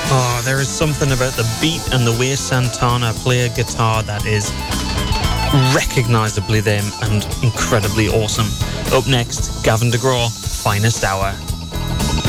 Oh, there is something about the beat and the way Santana play a guitar that is recognisably them and incredibly awesome. Up next, Gavin DeGraw, Finest Hour.